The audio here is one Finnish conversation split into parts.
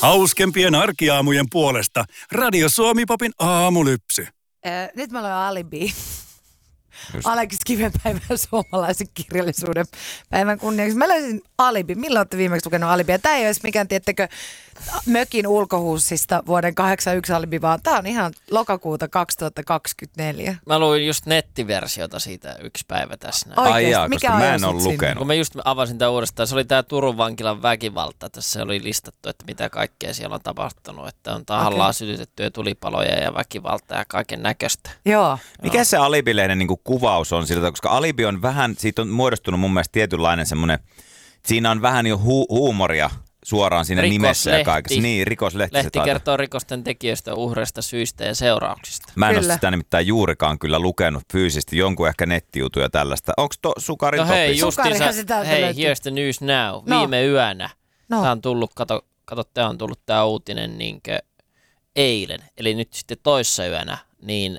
Hauskempien arkiaamujen puolesta Radio Suomi-popin aamulypsy. Nyt mä olen alibi. Aleksis Kivenpäivän suomalaisen kirjallisuuden päivän kunniaksi. Mä löysin alibi. Milloin olette viimeksi lukenut alibia? Tämä ei ole mikään, tiettekö, mökin ulkohuussista vuoden 81 alibi, vaan tämä on ihan lokakuuta 2024. Mä luin just nettiversiota siitä yksi päivä tässä. Oikeesti? Ai Mikä koska mä en ajoi ole sut lukenut. Kun mä just avasin tämän uudestaan, se oli tämä Turun vankilan väkivalta. Tässä oli listattu, että mitä kaikkea siellä on tapahtunut. Että on tahallaan sytytettyjä tulipaloja ja väkivaltaa ja kaiken näköistä. Joo. Mikä se Alibi-lehden niin kuin kuvaus on siltä? Koska Alibi on vähän, siitä on muodostunut mun mielestä tietynlainen semmoinen, siinä on vähän jo huumoria suoraan siinä nimessä ja kaikessa. Niin, rikoslehti. Lehti kertoo rikosten tekijöistä, uhreista, syistä ja seurauksista. Mä en ole sitä nimittäin juurikaan kyllä lukenut fyysisesti, jonkun ehkä nettijutuja tällaista. Onko Sukarin no hei, Sukarihan se täältä hei, löytyy. here's the news now. Viime yönä. Tämä on tullut, kato, tämä on tullut tämä uutinen niinkö eilen. Eli nyt sitten toissa yönä, niin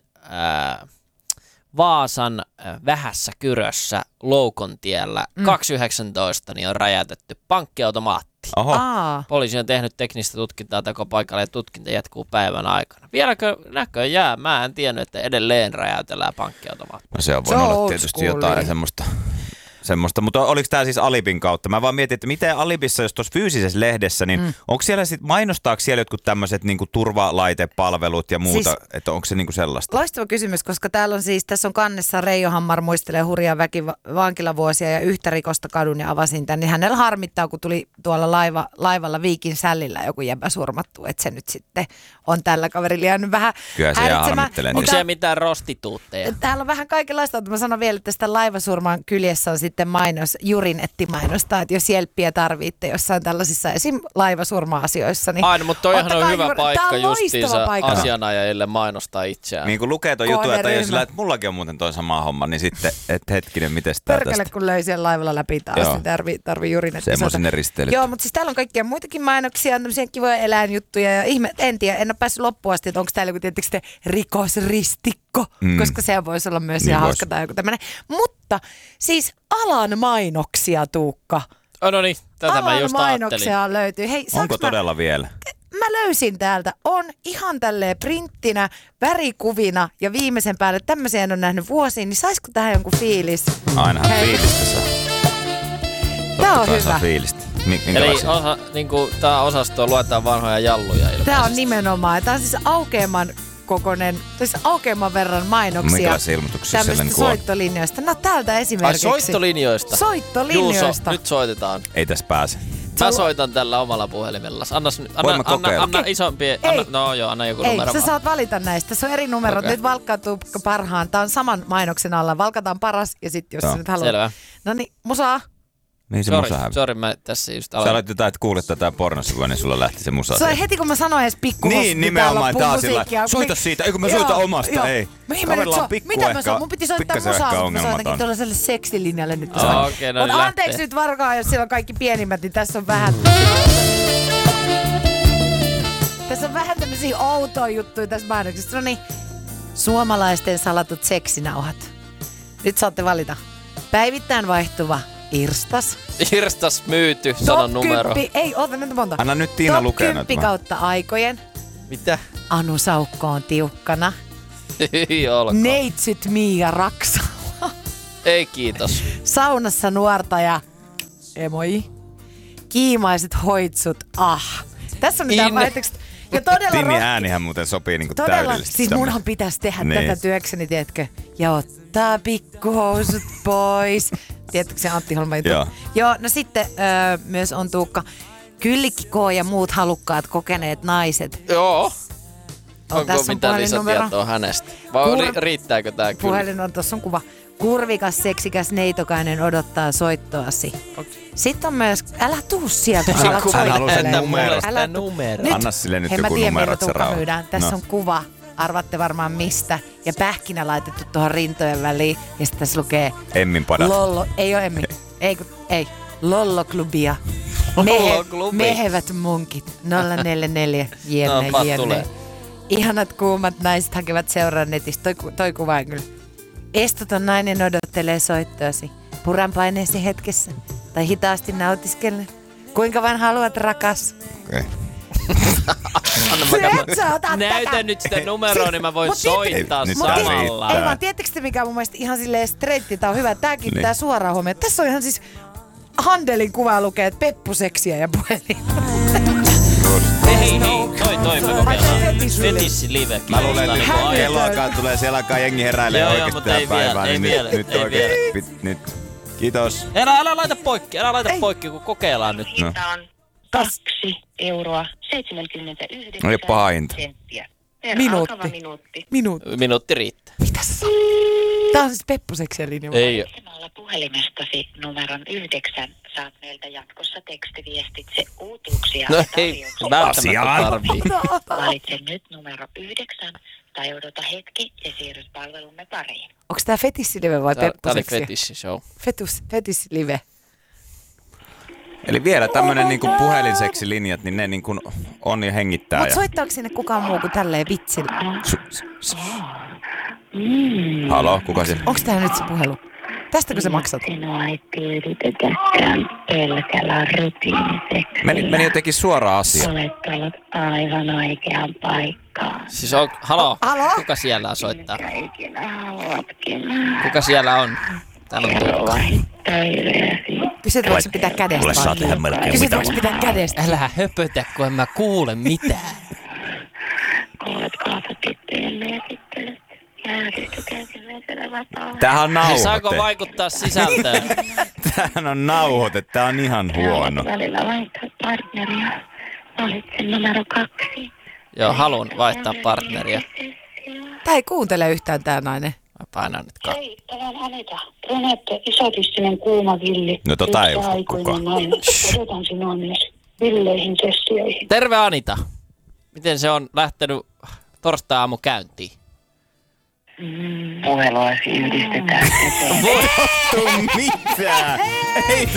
Vaasan Vähässä Kyrössä Loukontiellä 219 niin on räjäytetty pankkiautomaatti. Oho. Poliisi on tehnyt teknistä tutkintaa tekopaikalle ja tutkinta jatkuu päivän aikana. Vieläkö näköjään? Mä en tiennyt, että edelleen räjäytellään pankkiautomaatti. No se on voinut olla tietysti jotain semmoista, mutta oliko tämä siis Alibin kautta? Mä vaan mietin, että miten Alibissa, jos tuossa fyysisessä lehdessä, niin onko siellä sitten, mainostaako siellä jotkut tämmöiset niinku turvalaitepalvelut ja muuta, siis, että onko se niinku sellaista? Loistava kysymys, koska täällä on siis, tässä on kannessa Reijo Hammar muistelee hurjaa vankilavuosia ja yhtä rikosta kadun ja avasin tämän, niin hänellä harmittaa, kun tuli tuolla laivalla Viikin sällillä joku jäbä surmattu, että se nyt sitten on tällä kaverilla jäänyt vähän häiritsemään. Onko siellä mitään prostituutteja? Täällä on vähän kaikenlaista, mutta mä sanon vielä, että tästä laivasurman kyljessä on sitten mainos, Jurin etti mainostaa, että jos jelppiä tarvitte jossain tällaisissa esim. Laivasurma-asioissa. Niin aina, mutta toihan on hyvä paikka justiinsa paikka asianajajille mainostaa itseään. Niin kun lukee tuon jutun, että jos sillä, että mullakin on muuten toi sama homma, niin sitten, että hetkinen, miten tää tästä? Perkele, kun löi siellä laivalla läpi taas, niin tarvii Jurin etti. Semmoisen risteilyt. Joo, mutta siis täällä on kaikkia muitakin mainoksia, tämmöisiä kivoja eläinjuttuja ja en tiedä, en ole päässyt loppuun asti, että onko täällä joku tietysti rikosristikko, koska se voisi olla myös ihan hauska tai joku tämmöinen. Mutta siis alan mainoksia, Tuukka. No niin, tätä mä just mainoksia ajattelin. löytyy. Hei, onko todella vielä? Mä löysin täältä. On ihan tälleen printtinä, värikuvina ja viimeisen päälle. Tämmöisiä en ole nähnyt vuosiin, niin saisiko tähän jonkun fiilis? Ainahan fiilistä saa. Tää on hyvä. Fiilistä. Eli tää osasto luetaan vanhoja jalluja ilmeisesti. Tää on nimenomaan. Tää on siis aukeaman kokoinen, siis aukeaman verran mainoksia. Minkälaisia ilmoituksia siellä tämmöistä soittolinjoista. No täältä esimerkiksi. Ai soittolinjoista? Soittolinjoista. Juuso, nyt soitetaan. Ei tässä pääse. Mä soitan tällä omalla puhelimella. Anna isompi. Anna joku numero. Ei, sä saat valita näistä. Tässä on eri numerot. Okay. Nyt valkkautuu parhaan. Tää on saman mainoksen alla. Valkataan paras ja sitten jos sä nyt haluat. Selvä. No niin, musaa. Mihin se musa hävi? Sori, mä tässä just aloin. Sä aloit jotain, että kuulet tätä pornosivua, niin sulla lähti se musa. Se on heti kun mä sanoin edes pikkuhosti. Niin, nimenomaan taas sillä. Soita siitä, eikö mä soita omasta, joo. ei. Mihin mä nyt mitä mä soin? Mun piti soittaa musaa, mutta mä soitankin tuollaiselle seksilinjalle nyt. Okei, no mutta anteeksi nyt varkaa, jos siellä on kaikki pienimmät, niin tässä on vähän. Tässä on vähän tämmöisiä outoja juttuja tässä mainoksessa. No niin, suomalaisten salatut seksinauhat. Nyt saatte valita. Päivittäin vaihtuva Irstas. Irstas myyty, sano numero. 10, ei, oota nyt monta. Anna nyt Tiina lukea. Top 10 kautta aikojen. Mitä? Anu Saukko on tiukkana. Ei olkoon. Neitsyt Miia Raksala. Ei kiitos. Saunassa nuortaja. Emoi. Kiimaiset hoitsut. Tässä on mitään vaihteeksi. Ja todella Tini äänihän muuten sopii niinku täydellisesti. Siis munhan pitäisi tehdä tätä työkseni, tiedätkö? Ja ottaa pikkuhousut pois. Tiedätkö se Antti Holman juttu? Joo, no sitten myös on Tuukka. Kyllikki K ja muut halukkaat kokeneet naiset. Joo. Onko mitään lisätietoa hänestä? Vai riittääkö tää kyllä? Puhelin on, tossa on kuva. Kurvikas, seksikäs, neitokainen odottaa soittoasi. Okay. Sitten on myös, älä tuu sieltä, kun alat soittelemaan. Numero. Anna sille nyt joku numero, että se rauha. Tässä on kuva, arvatte varmaan mistä. Ja pähkinä laitettu tuohon rintojen väliin. Ja sitten tässä lukee Emmin padat. Lollo, ei ole Emmi. Ei. Lollo-klubia. Mehevät munkit. 044. Jenne. Ihanat kuumat naiset hakevat seuraa netistä. Toi kuva on kyllä. Estoton nainen odottelee soittoasi. Puran paineesi hetkessä. Tai hitaasti nautiskellen. Kuinka vain haluat, rakas. Okay. Näytä nyt sitä numeroa, niin mä voin soittaa samalla. Ei vaan, tiedättekö te mikä on mun mielestä ihan silleen streitti, tää on hyvä, tää kiinnittää suoraan huomioon. Tässä on ihan siis Handelin kuva lukee, että peppuseksiä ja puhelin. Hei, toi me kokeillaan. Fetissi live. Mä luulen, että kello alkaa tulee, siellä alkaa jengi heräilee oikeesti tähän päivään. Nyt oikeesti, nyt. Kiitos. Älä laita poikki, kun kokeillaan nyt. Hinta on 2,79 No ei paha hinta. senttiä. Minuutti riittää. Mitäs sä? Tää on siis peppuseksiä linja. Ei. Valitsemalla puhelimestasi numeron 9 saat meiltä jatkossa tekstiviestitse uutuuksia No ja ei, tarjouksia. välttämättä tarvii. Valitse nyt numero 9 tai odota hetki ja siirryt palvelumme pariin. Onks tää fetissilive vai Tää oli peppuseksiä? fetissishow. Fetissilive. Eli vielä tämmönen niinku puhelinseksilinjat, niin ne niinku on ja hengittää. Mut soittaako sinne kukaan muu kuin tälleen vitsillä? Halo, kuka siinä? Onks tää nyt se puhelu? Tästäkö sä maksat? Sinua ei tyydytetäkään pelkällä rutiiniseksillä. Meni jotenkin suoraan asiaan. Olet tullut aivan oikeaan paikkaan. Siis on, halo? Halo? Kuka siellä soittaa? Mikä ikinä haluatkin. Kuka siellä on? Täällä on Tuukka. Kysyt, voiko pitää kädestä Mulle saa vaan tehdä kiinni? melkein Kysyt, mitä voiko pitää kädestä? Älä höpötä, kun en mä kuule mitään. Kuulet kaapatyttöjen mietittelyt. Jäädytyt ensimmäisellä vapaa. Tämähän on nauhoite. Saako vaikuttaa sisältöön? Tämähän on nauhoite, tää on ihan huono. Välillä vaihtaa partneria. Valitse numero 2. Joo, haluan vaihtaa partneria. Tää ei kuuntele yhtään tää nainen. Mä painan nyt katsoa. Hei, täällä on Anita. Renette, isotistinen kuuma villi. No tota ei Yksi usko aikuinen kukaan. nainen. Odotan sinua myös villeihin sessioihin. Terve Anita. Miten se on lähtenyt torstai-aamu käyntiin? Puheluasi yhdistetään. Mitä? Ei